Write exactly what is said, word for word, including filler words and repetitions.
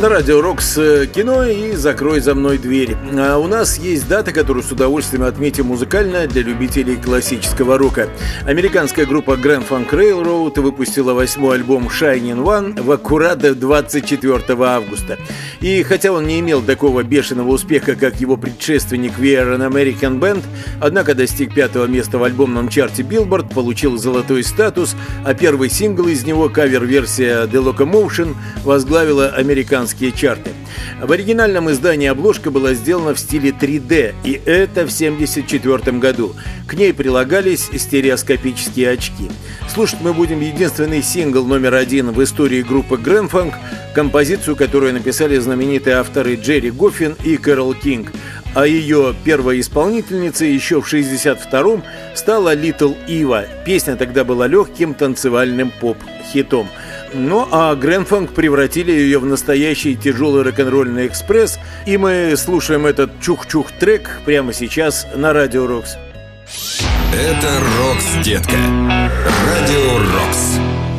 На радио Рокс кино и «Закрой за мной дверь». А у нас есть дата, которую с удовольствием отметим музыкально для любителей классического рока. Американская группа Grand Funk Railroad выпустила восьмой альбом Shining One в аккурат двадцать четвёртого августа. И хотя он не имел такого бешеного успеха, как его предшественник We Are an American Band, однако достиг пятого места в альбомном чарте Billboard, получил золотой статус, а первый сингл из него, кавер-версия The Locomotion, возглавила американские чарты. В оригинальном издании обложка была сделана в стиле три дэ, и это в семьдесят четвёртом году. К ней прилагались стереоскопические очки. Слушать мы будем единственный сингл номер один в истории группы Grand Funk, композицию, которую написали знаменитые авторы Джерри Гоффин и Кэрол Кинг. А ее первой исполнительницей еще в шестьдесят втором стала Little Eva. Песня тогда была легким танцевальным поп-хитом. Ну а Grand Funk превратили ее в настоящий тяжелый рок-н-ролльный экспресс. И мы слушаем этот чух-чух трек прямо сейчас на радио Рокс. Это Рокс, детка. Радио Рокс.